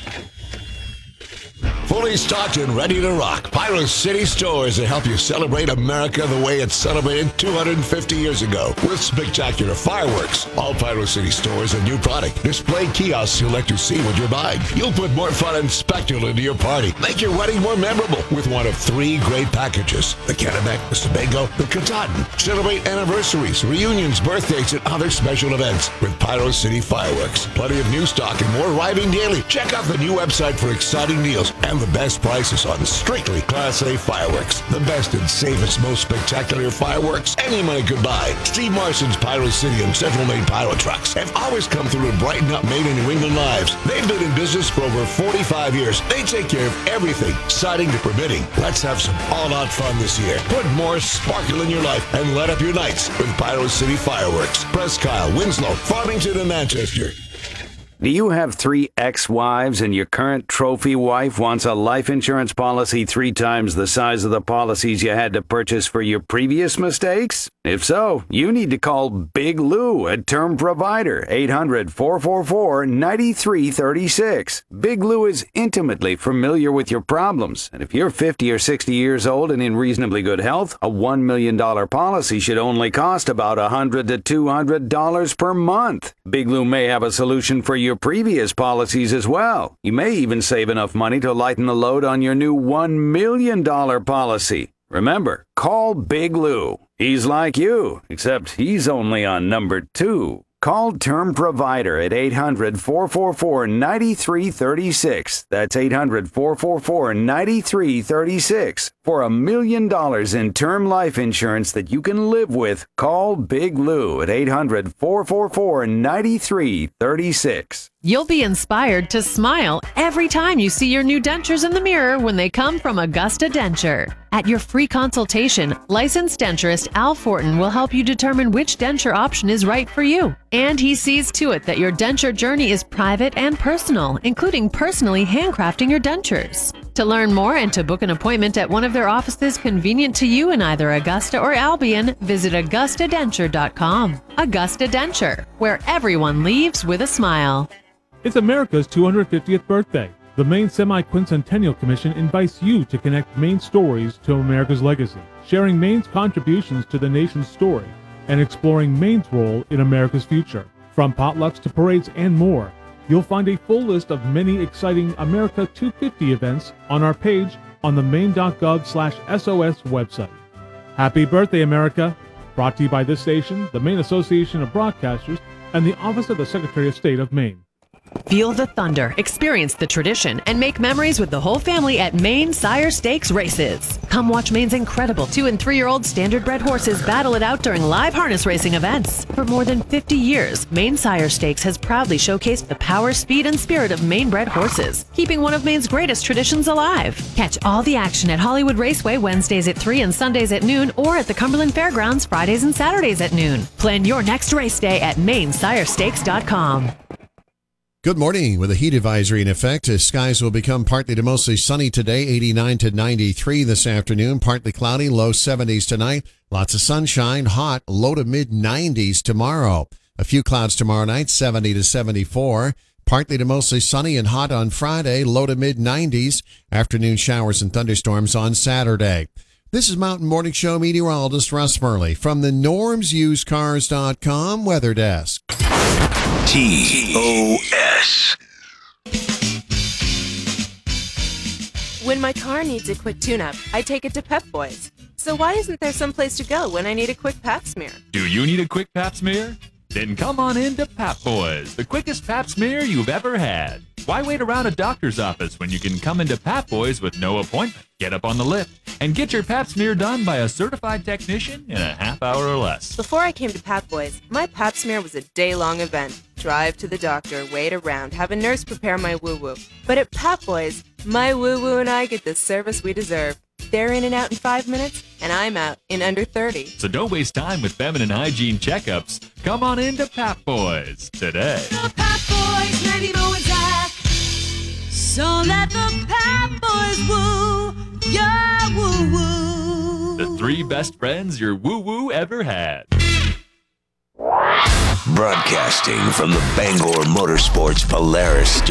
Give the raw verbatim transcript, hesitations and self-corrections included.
Fully stocked and ready to rock. Pyro City Stores to help you celebrate America the way it celebrated two hundred fifty years ago with spectacular fireworks. All Pyro City Stores a new product. Display kiosks to let you see what you're buying. You'll put more fun and spectacle into your party. Make your wedding more memorable with one of three great packages. The Kennebec, the Sebago, the Katahdin. Celebrate anniversaries, reunions, birthdays, and other special events with Pyro City Fireworks. Plenty of new stock and more arriving daily. Check out the new website for exciting deals and the best prices on strictly Class A fireworks. The best and safest, most spectacular fireworks any money could buy. Steve Marson's Pyro City and Central Maine Pyro Trucks have always come through to brighten up Maine and New England lives. They've been in business for over forty-five years. They take care of everything, siding to permitting. Let's have some all-out fun this year. Put more sparkle in your life and light up your nights with Pyro City Fireworks. Presque Isle, Winslow, Farmington, and Manchester. Do you have three ex-wives and your current trophy wife wants a life insurance policy three times the size of the policies you had to purchase for your previous mistakes? If so, you need to call Big Lou at Term Provider, eight hundred, four four four, nine three three six. Big Lou is intimately familiar with your problems, and if you're fifty or sixty years old and in reasonably good health, a one million dollars policy should only cost about one hundred to two hundred dollars per month. Big Lou may have a solution for your previous policies as well. You may even save enough money to lighten the load on your new one million dollars policy. Remember, call Big Lou. He's like you, except he's only on number two. Call Term Provider at eight hundred, four four four, nine three three six. That's eight hundred, four four four, nine three three six. For a million dollars in term life insurance that you can live with, call Big Lou at eight hundred, four four four, nine three three six. You'll be inspired to smile every time you see your new dentures in the mirror when they come from Augusta Denture. At your free consultation, licensed denturist Al Fortin will help you determine which denture option is right for you. And he sees to it that your denture journey is private and personal, including personally handcrafting your dentures. To learn more and to book an appointment at one of their offices convenient to you in either Augusta or Albion, visit augusta denture dot com. Augusta Denture, where everyone leaves with a smile. It's America's two hundred fiftieth birthday. The Maine Semi-Quincentennial Commission invites you to connect Maine stories to America's legacy, sharing Maine's contributions to the nation's story, and exploring Maine's role in America's future. From potlucks to parades and more, you'll find a full list of many exciting America two fifty events on our page on the maine.gov slash SOS website. Happy birthday, America! Brought to you by this station, the Maine Association of Broadcasters, and the Office of the Secretary of State of Maine. Feel the thunder, experience the tradition, and make memories with the whole family at Maine Sire Stakes races. Come watch Maine's incredible two- and three-year-old standard-bred horses battle it out during live harness racing events. For more than fifty years, Maine Sire Stakes has proudly showcased the power, speed, and spirit of Maine-bred horses, keeping one of Maine's greatest traditions alive. Catch all the action at Hollywood Raceway Wednesdays at three and Sundays at noon, or at the Cumberland Fairgrounds Fridays and Saturdays at noon. Plan your next race day at maine sire stakes dot com. Good morning. With a heat advisory in effect, skies will become partly to mostly sunny today, eighty-nine to ninety-three this afternoon, partly cloudy, low seventies tonight, lots of sunshine, hot, low to mid nineties tomorrow. A few clouds tomorrow night, seventy to seventy-four, partly to mostly sunny and hot on Friday, low to mid nineties, afternoon showers and thunderstorms on Saturday. This is Mountain Morning Show meteorologist Russ Murley from the norms used cars dot com Weather Desk. T O S. When my car needs a quick tune-up, I take it to Pep Boys. So why isn't there some place to go when I need a quick pap smear? Do you need a quick pap smear? Then come on in to Pap Boys, the quickest pap smear you've ever had. Why wait around a doctor's office when you can come into Pap Boys with no appointment? Get up on the lift and get your pap smear done by a certified technician in a half hour or less. Before I came to Pap Boys, my pap smear was a day-long event. Drive to the doctor, wait around, have a nurse prepare my woo-woo. But at Pap Boys, my woo-woo and I get the service we deserve. They're in and out in five minutes, and I'm out in under thirty. So don't waste time with feminine hygiene checkups. Come on in to Pap Boys today. The Pap Boys may be mowing back, so let the Pap Boys woo your woo-woo. The three best friends your woo-woo ever had. Broadcasting from the Bangor Motorsports Polaris